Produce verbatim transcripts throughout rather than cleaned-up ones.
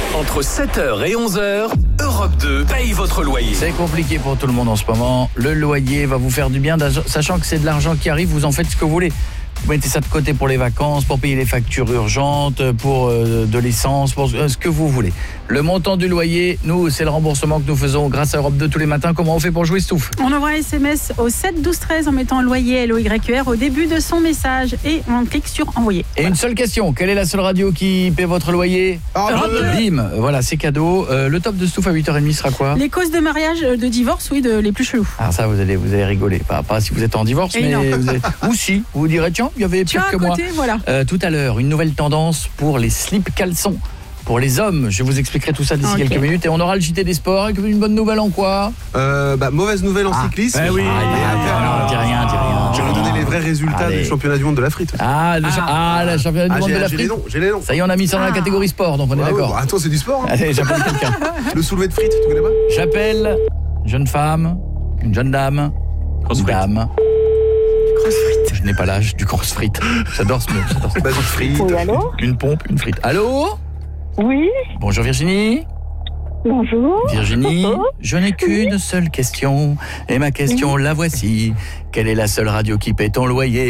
Entre sept heures et onze heures, Europe deux paye votre loyer. C'est compliqué pour tout le monde en ce moment. Le loyer va vous faire du bien, sachant que c'est de l'argent qui arrive, vous en faites ce que vous voulez. Vous mettez ça de côté pour les vacances, pour payer les factures urgentes, pour euh, de l'essence, pour euh, ce que vous voulez. Le montant du loyer, nous, c'est le remboursement que nous faisons grâce à Europe deux tous les matins. Comment on fait pour jouer, Stouff ? On envoie un S M S au sept douze treize en mettant loyer L O Y R au début de son message et on clique sur envoyer. Et voilà. Une seule question, quelle est la seule radio qui paie votre loyer ? Europe deux. Bim, voilà, c'est cadeau. Euh, le top de Stouff à huit heures trente sera quoi ? Les causes de mariage, de divorce, oui, de, les plus chelous. Ah ça, vous allez, vous allez rigoler. Pas, pas si vous êtes en divorce, et mais non. vous allez... ou si, vous vous direz, tiens, il y avait pire tiens, que moi. Côté, voilà. Euh, tout à l'heure, une nouvelle tendance pour les slips caleçons. Pour les hommes, je vous expliquerai tout ça d'ici okay. quelques minutes. Et on aura le J T des sports avec une bonne nouvelle en quoi ? euh, bah, Mauvaise nouvelle en ah. cyclisme. Eh oui, ah, ah, dis rien, dis rien. Je vais vous donner les vrais résultats Allez. du championnat du monde de la frite. Ah, le ah. ah, le championnat du ah, monde de la frite. J'ai les noms, j'ai les noms. Ça y est, on a mis ça dans la catégorie sport, donc on est ah, d'accord. Ouais, bah, attends, c'est du sport. Hein. Allez, j'appelle quelqu'un. Le soulevé de frites, tu connais pas ? J'appelle une jeune femme, une jeune dame, une dame. Crossfrit. Je n'ai pas l'âge du crossfrit. J'adore ce mot. J'adore ce mot. Frites. Oui, allô ? Une pompe, une frite. Allô ? Oui. Bonjour Virginie. Bonjour. Virginie, je n'ai qu'une oui. seule question. Et ma question, oui. la voici. Quelle est la seule radio qui paie ton loyer ?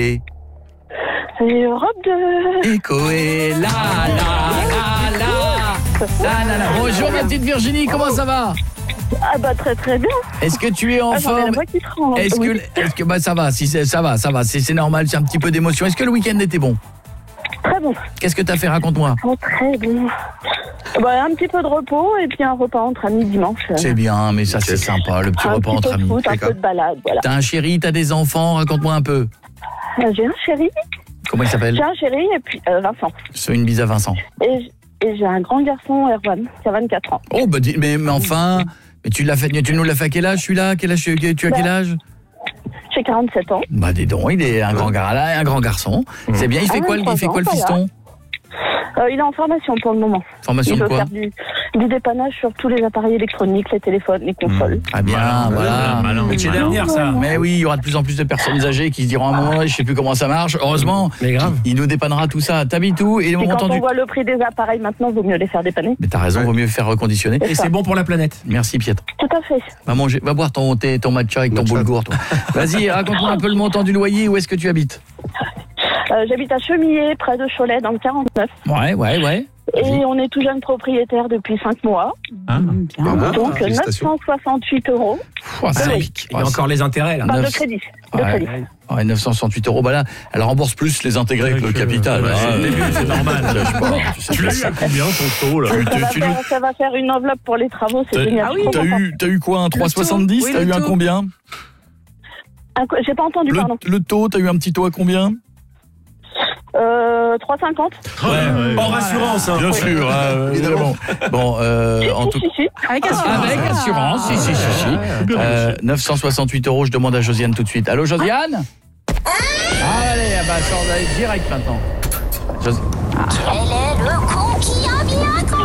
C'est Europe deux. Écoé, la la la la. La la la. Bonjour ma petite Virginie, comment ça va ? Ah bah très très bien. Est-ce que tu es en ah, forme ? Est-ce oui. que, est-ce que bah ça va, si c'est, ça va, ça va, c'est, c'est normal, c'est un petit peu d'émotion. Est-ce que le week-end était bon ? Très bon. Qu'est-ce que t'as fait ? Raconte-moi. Oh, très bon. Bah, un petit peu de repos et puis un repas entre amis dimanche. C'est bien, mais ça c'est sympa, le petit un repas petit entre peu de amis. Foot, un peu de balade, voilà. T'as un chéri, t'as des enfants, raconte-moi un peu. Euh, j'ai un chéri. Comment il s'appelle ? J'ai un chéri et puis euh, Vincent. C'est une bise à Vincent. Et, et j'ai un grand garçon, Erwan, qui a vingt-quatre ans. Oh, bah, mais, mais enfin, mais tu, l'as fait, tu nous l'as fait à quel âge celui-là ? Quel âge, tu as bah, quel âge ? J'ai quarante-sept ans. Bah dis donc, il est un grand gars là, un grand garçon. Mmh. C'est bien, il fait ah, quoi, il fait quoi le fiston ? Euh, il est en formation pour le moment. Formation il de peut quoi ? faire du, du dépannage sur tous les appareils électroniques, les téléphones, les consoles. Mmh. Ah bien, malin, voilà. Malin. C'est dernière ça. Mais oui, il y aura de plus en plus de personnes âgées qui se diront à un moment, je sais plus comment ça marche. Heureusement, mais grave. Il nous dépannera tout ça. T'habites où ? Et, et quand entendu... on voit le prix des appareils maintenant, vaut mieux les faire dépanner. Mais t'as raison, ouais. Vaut mieux faire reconditionner. Et, et c'est bon pour la planète. Merci Pietre. Tout à fait. Va manger, va boire ton thé, ton matcha avec ton boulgour, toi. Vas-y, raconte-moi un peu le montant du loyer. Où est-ce que tu habites ? Euh, j'habite à Chemillé, près de Cholet, dans le quarante-neuf. Ouais, ouais, ouais. Et Vas-y. On est tout jeune propriétaire depuis cinq mois. Ah, bien. Donc neuf cent soixante-huit euros. Oh, ça oui. Il y a encore les intérêts là. Enfin, neuf... de crédit. De ouais, crédit. Ouais, neuf cent soixante-huit euros. Bah là, elle rembourse plus les intégrés que le capital. Ouais, ah, début, c'est normal. Tu, sais, tu l'as eu à combien ton taux là ? ça, va faire, ça va faire une enveloppe pour les travaux, c'est t'as, génial. Ah oui, t'as eu, t'as eu quoi, un trois virgule soixante-dix ? Oui, t'as eu un combien ? un, J'ai pas entendu, le, pardon. Le taux, t'as eu un petit taux à combien ? Euh, trois virgule cinquante. Ouais, ouais, hors assurance, hein. Bien sûr, euh, évidemment. Bon, euh, si, en si, tout si, si. Avec assurance. Avec assurance, si, si, si, si. Euh, neuf cent soixante-huit euros, je demande à Josiane tout de suite. Allô, Josiane ? ah, Allez, ah bah, ça, on va aller direct maintenant. Jos... Ah. Quel est le con qui a bien compris ?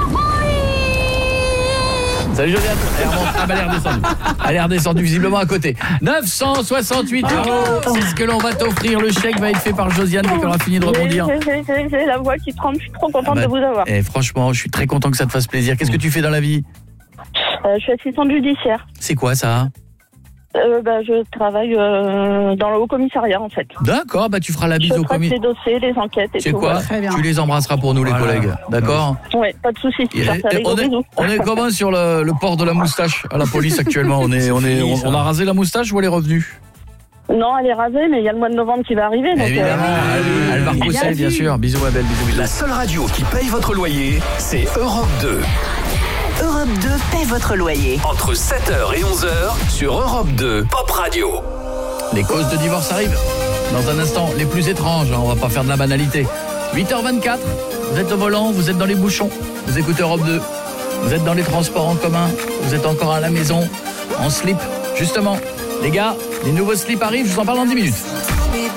Salut Josiane. Elle remonte. Ah bah elle est redescendue. Elle est redescendue visiblement à côté. neuf cent soixante-huit euros, c'est ce que l'on va t'offrir. Le chèque va être fait par Josiane dès qu'on aura fini de rebondir. J'ai, j'ai, j'ai la voix qui tremble, je suis trop contente ah bah, de vous avoir. Et franchement, je suis très content que ça te fasse plaisir. Qu'est-ce que tu fais dans la vie ? euh, Je suis assistante judiciaire. C'est quoi ça ? Euh, bah, je travaille euh, dans le haut commissariat en fait. D'accord, bah tu feras la bise au commissariat. Je traite les dossiers, les enquêtes et c'est tout. quoi ? Tu les embrasseras pour nous, voilà. Les collègues, d'accord ? Ouais, pas de soucis. On est, on est comment sur le, le port de la moustache à la police actuellement ? On est, on est, on, on a rasé la moustache ou elle est revenue ? Non, elle est rasée, mais il y a le mois de novembre qui va arriver. Donc évidemment, euh... elle, elle va repousser, bien sûr. Bisous, ma belle, bisous, bisous. La seule radio qui paye votre loyer, c'est Europe deux. Europe deux paie votre loyer. Entre sept heures et onze heures, sur Europe deux, Pop Radio. Les causes de divorce arrivent. Dans un instant, les plus étranges, hein, on va pas faire de la banalité. huit heures vingt-quatre, vous êtes au volant, vous êtes dans les bouchons, vous écoutez Europe deux. Vous êtes dans les transports en commun, vous êtes encore à la maison, en slip. Justement, les gars, les nouveaux slips arrivent, je vous en parle dans dix minutes.